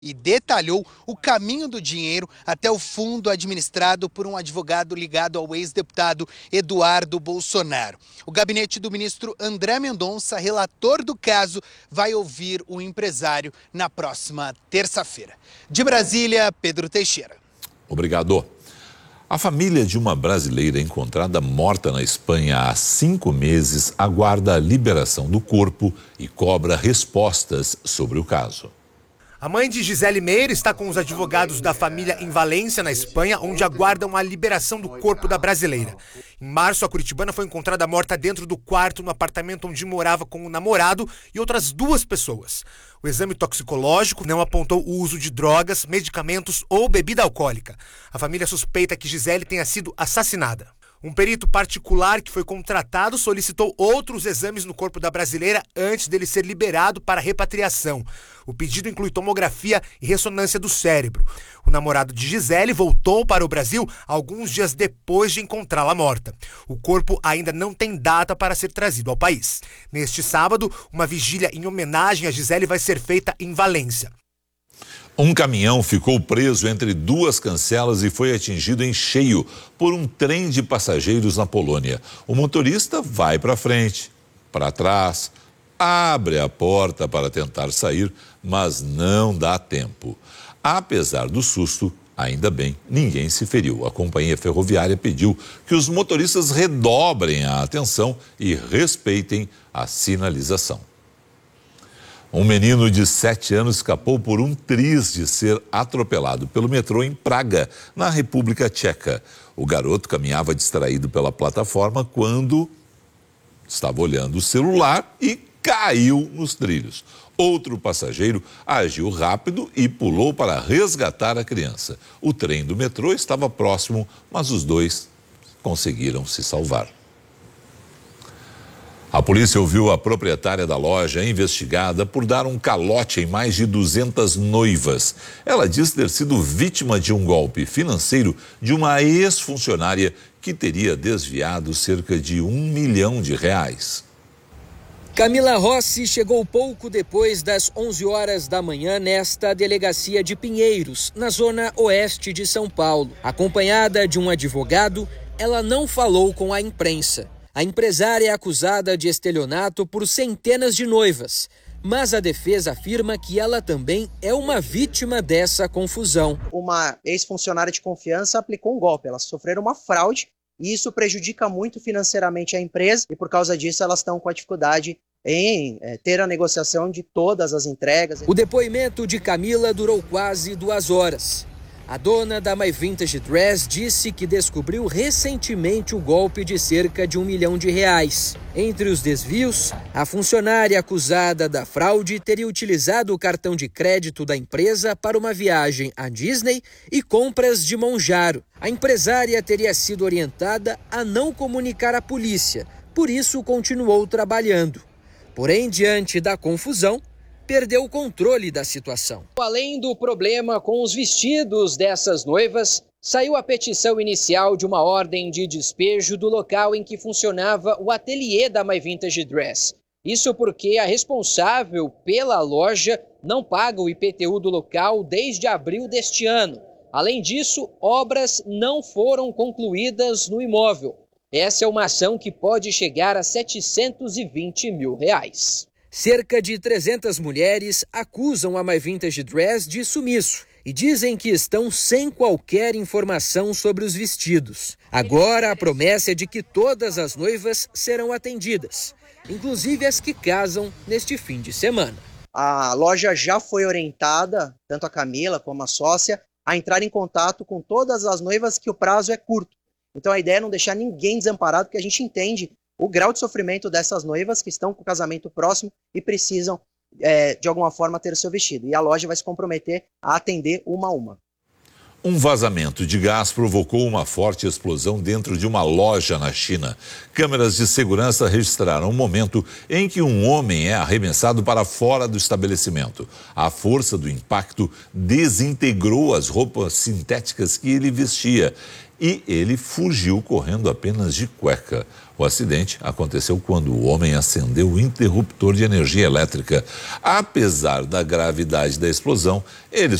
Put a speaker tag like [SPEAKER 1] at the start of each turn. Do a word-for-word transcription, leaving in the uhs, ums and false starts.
[SPEAKER 1] e detalhou o caminho do dinheiro até o fundo administrado por um advogado ligado ao ex-deputado Eduardo Bolsonaro. O gabinete do ministro André Mendonça, relator do caso, vai ouvir o empresário na próxima terça-feira. De Brasília, Pedro Teixeira.
[SPEAKER 2] Obrigado. A família de uma brasileira encontrada morta na Espanha há cinco meses aguarda a liberação do corpo e cobra respostas sobre o caso.
[SPEAKER 3] A mãe de Gisele Meire está com os advogados da família em Valência, na Espanha, onde aguardam a liberação do corpo da brasileira. Em março, a curitibana foi encontrada morta dentro do quarto no apartamento onde morava com o namorado e outras duas pessoas. O exame toxicológico não apontou o uso de drogas, medicamentos ou bebida alcoólica. A família suspeita que Gisele tenha sido assassinada. Um perito particular que foi contratado solicitou outros exames no corpo da brasileira antes dele ser liberado para repatriação. O pedido inclui tomografia e ressonância do cérebro. O namorado de Gisele voltou para o Brasil alguns dias depois de encontrá-la morta. O corpo ainda não tem data para ser trazido ao país. Neste sábado, uma vigília em homenagem a Gisele vai ser feita em Valência.
[SPEAKER 2] Um caminhão ficou preso entre duas cancelas e foi atingido em cheio por um trem de passageiros na Polônia. O motorista vai para frente, para trás, abre a porta para tentar sair, mas não dá tempo. Apesar do susto, ainda bem, ninguém se feriu. A companhia ferroviária pediu que os motoristas redobrem a atenção e respeitem a sinalização. Um menino de sete anos escapou por um triz de ser atropelado pelo metrô em Praga, na República Tcheca. O garoto caminhava distraído pela plataforma quando estava olhando o celular e caiu nos trilhos. Outro passageiro agiu rápido e pulou para resgatar a criança. O trem do metrô estava próximo, mas os dois conseguiram se salvar. A polícia ouviu a proprietária da loja investigada por dar um calote em mais de duzentas noivas. Ela diz ter sido vítima de um golpe financeiro de uma ex-funcionária que teria desviado cerca de um milhão de reais.
[SPEAKER 4] Camila Rossi chegou pouco depois das onze horas da manhã nesta delegacia de Pinheiros, na zona oeste de São Paulo. Acompanhada de um advogado, ela não falou com a imprensa. A empresária é acusada de estelionato por centenas de noivas, mas a defesa afirma que ela também é uma vítima dessa confusão.
[SPEAKER 5] Uma ex-funcionária de confiança aplicou um golpe, elas sofreram uma fraude e isso prejudica muito financeiramente a empresa e por causa disso elas estão com a dificuldade em é, ter a negociação de todas as entregas.
[SPEAKER 4] O depoimento de Camila durou quase duas horas. A dona da My Vintage Dress disse que descobriu recentemente o golpe de cerca de um milhão de reais. Entre os desvios, a funcionária acusada da fraude teria utilizado o cartão de crédito da empresa para uma viagem à Disney e compras de Monjaro. A empresária teria sido orientada a não comunicar à polícia, por isso continuou trabalhando. Porém, diante da confusão, perdeu o controle da situação.
[SPEAKER 6] Além do problema com os vestidos dessas noivas, saiu a petição inicial de uma ordem de despejo do local em que funcionava o ateliê da My Vintage Dress. Isso porque a responsável pela loja não paga o I P T U do local desde abril deste ano. Além disso, obras não foram concluídas no imóvel. Essa é uma ação que pode chegar a setecentos e vinte mil reais.
[SPEAKER 4] Cerca de trezentas mulheres acusam a My Vintage Dress de sumiço e dizem que estão sem qualquer informação sobre os vestidos. Agora a promessa é de que todas as noivas serão atendidas, inclusive as que casam neste fim de semana.
[SPEAKER 5] A loja já foi orientada, tanto a Camila como a sócia, a entrar em contato com todas as noivas que o prazo é curto. Então a ideia é não deixar ninguém desamparado, porque a gente entende o grau de sofrimento dessas noivas que estão com o casamento próximo e precisam, é, de alguma forma, ter o seu vestido. E a loja vai se comprometer a atender uma a uma.
[SPEAKER 2] Um vazamento de gás provocou uma forte explosão dentro de uma loja na China. Câmeras de segurança registraram o momento em que um homem é arremessado para fora do estabelecimento. A força do impacto desintegrou as roupas sintéticas que ele vestia e ele fugiu correndo apenas de cueca. O acidente aconteceu quando o homem acendeu o interruptor de energia elétrica. Apesar da gravidade da explosão, ele